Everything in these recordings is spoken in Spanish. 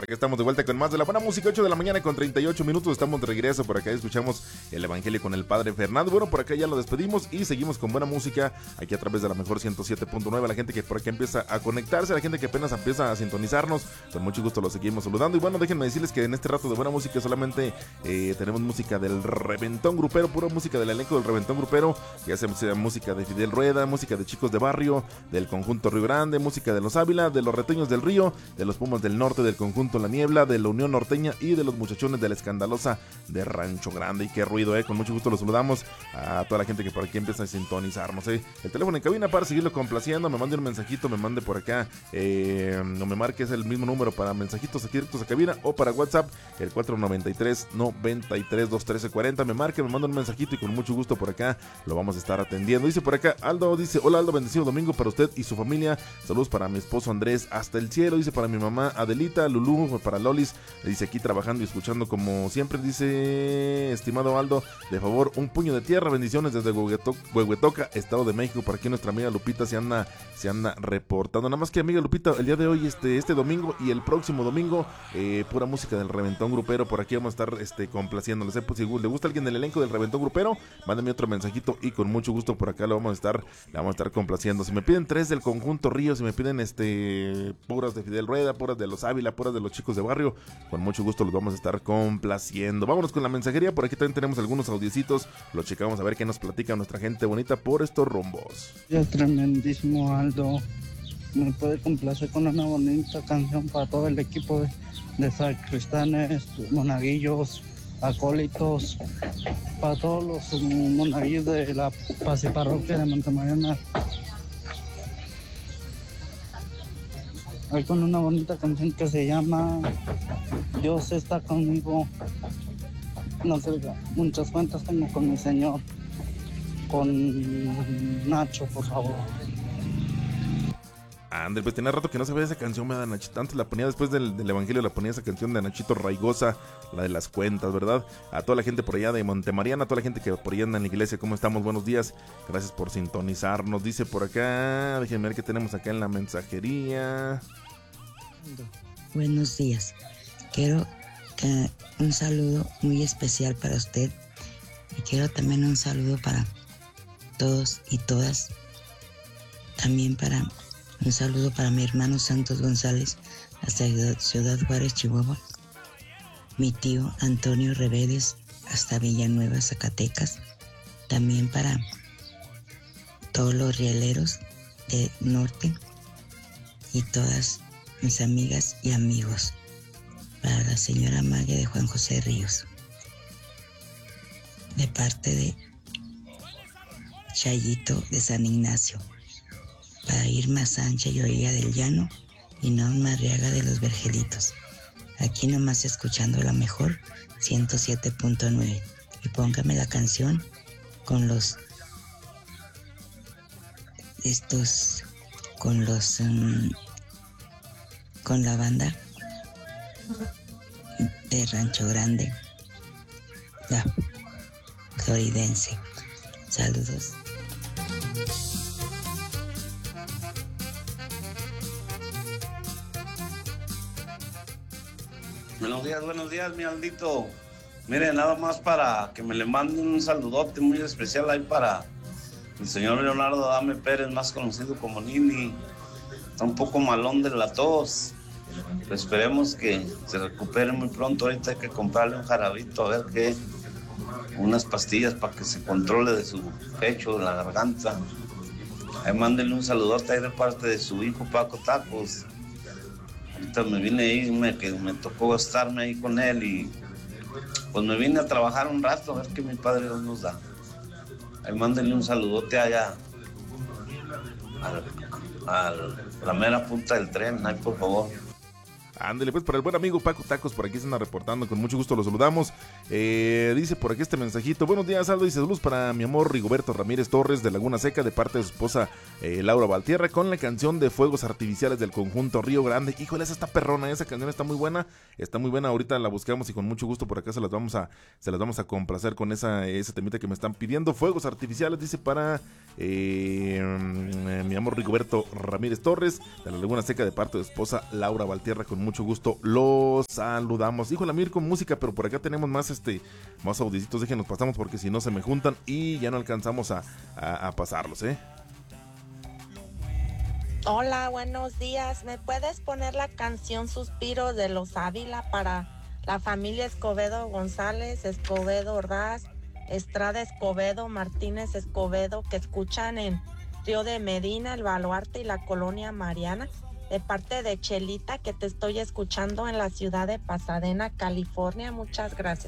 Por acá estamos de vuelta con más de la buena música, 8 de la mañana con 38 minutos, estamos de regreso. Por acá escuchamos el Evangelio con el Padre Fernando. Bueno, por acá ya lo despedimos y seguimos con buena música aquí a través de la mejor 107.9. La gente que por acá empieza a conectarse, la gente que apenas empieza a sintonizarnos, con mucho gusto los seguimos saludando. Y bueno, déjenme decirles que en este rato de buena música solamente tenemos música del Reventón Grupero, pura música del elenco del Reventón Grupero, ya sea música de Fidel Rueda, música de Chicos de Barrio, del conjunto Río Grande, música de los Ávila, de los Retoños del Río, de los Pumas del Norte, del conjunto La Niebla, de la Unión Norteña y de los muchachones de la Escandalosa de Rancho Grande. Y qué ruido, con mucho gusto los saludamos a toda la gente que por aquí empieza a sintonizarnos. El teléfono en cabina para seguirlo complaciendo, me mande un mensajito, me mande por acá, no me marques el mismo número para mensajitos aquí directos a cabina o para WhatsApp, el 493-93-213-40. Me marque, me manda un mensajito y con mucho gusto por acá lo vamos a estar atendiendo. Dice por acá Aldo, dice: hola Aldo, bendecido domingo para usted y su familia. Saludos para mi esposo Andrés hasta el cielo. Dice para mi mamá Adelita, Lulú, para Lolis. Dice aquí trabajando y escuchando como siempre. Dice: estimado Aldo, de favor un puño de tierra, bendiciones desde Huehuetoca, Estado de México. Por aquí nuestra amiga Lupita se anda reportando. Nada más que, amiga Lupita, el día de hoy, este domingo y el próximo domingo, pura música del Reventón Grupero. Por aquí vamos a estar complaciéndoles. Pues, si le gusta alguien del elenco del Reventón Grupero, mándame otro mensajito y con mucho gusto por acá le vamos a estar complaciendo. Si me piden 3 del conjunto Río, si me piden puras de Fidel Rueda, puras de los Ávila, puras de los Chicos de Barrio, con mucho gusto los vamos a estar complaciendo. Vámonos con la mensajería. Por aquí también tenemos algunos audiecitos, los checamos a ver qué nos platica nuestra gente bonita por estos rumbos. Ya, tremendísimo Aldo, me puede complacer con una bonita canción para todo el equipo de sacristanes, monaguillos, acólitos, para todos los monaguillos de la Paz y Parroquia de Montemariana. Hay con una bonita canción que se llama Dios está conmigo. No sé, muchas cuentas tengo con mi Señor. Con Nacho, por favor. André, pues tenía rato que no se ve esa canción, me da Nachito. Antes la ponía después del Evangelio, la ponía esa canción de Nachito Raigosa, la de las cuentas, ¿verdad? A toda la gente por allá de Montemariana, a toda la gente que por allá anda en la iglesia, ¿cómo estamos? Buenos días, gracias por sintonizarnos. Dice por acá, déjenme ver qué tenemos acá en la mensajería. Buenos días, quiero un saludo muy especial para usted y quiero también un saludo para todos y todas. También un saludo para mi hermano Santos González hasta Ciudad Juárez, Chihuahua. Mi tío Antonio Reveles hasta Villanueva, Zacatecas. También para todos los rieleros del norte y todas mis amigas y amigos. Para la señora Magia de Juan José Ríos, de parte de Chayito de San Ignacio. Para Irma Sánchez y Orilla del Llano y Norma Arriaga de los Vergelitos. Aquí nomás escuchando la mejor 107.9. Y póngame la canción con con la banda de Rancho Grande, la floridense. Saludos. Buenos días, mi Aldito. Mire, nada más para que me le manden un saludote muy especial ahí para el señor Leonardo Adame Pérez, más conocido como Nini. Está un poco malón de la tos. Pero esperemos que se recupere muy pronto. Ahorita hay que comprarle un jarabito, a ver qué. Unas pastillas para que se controle de su pecho, de la garganta. Ahí mándenle un saludote ahí de parte de su hijo Paco Tacos. Ahorita me vine ahí, que me tocó estarme ahí con él y pues me vine a trabajar un rato a ver qué mi padre Dios nos da. Ahí mándenle un saludote allá a la mera punta del tren, ahí por favor. Ándale, pues para el buen amigo Paco Tacos, por aquí se anda reportando, con mucho gusto lo saludamos. Dice por aquí este mensajito: buenos días Aldo, dice saludos para mi amor Rigoberto Ramírez Torres de Laguna Seca, de parte de su esposa Laura Valtierra, con la canción de Fuegos Artificiales del conjunto Río Grande. Híjole, esa está perrona, esa canción está muy buena, ahorita la buscamos y con mucho gusto por acá se las vamos a complacer con ese temita que me están pidiendo. Fuegos Artificiales, dice para mi amor Rigoberto Ramírez Torres de la Laguna Seca, de parte de su esposa Laura Valtierra, con mucho gusto los saludamos. Híjole, Mir, con música, pero por acá tenemos más audicitos, déjenos pasamos porque si no se me juntan y ya no alcanzamos a pasarlos, ¿eh? Hola, buenos días. ¿Me puedes poner la canción Suspiro de los Ávila para la familia Escobedo González, Escobedo Ordaz, Estrada Escobedo, Martínez Escobedo, que escuchan en Río de Medina, El Baluarte y la Colonia Mariana? De parte de Chelita, que te estoy escuchando en la ciudad de Pasadena, California. Muchas gracias.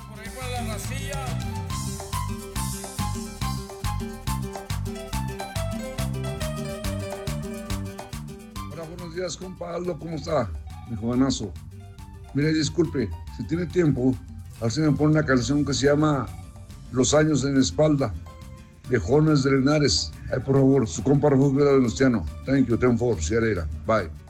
Hola, buenos días, compa Aldo, ¿cómo está? Mi jovenazo. Mire, disculpe, si tiene tiempo, a ver si me pone una canción que se llama Los años en espalda, de Jones de Linares. Ay, por favor, su compa Refugio Venustiano. Thank you, ten for, Sierra. Bye.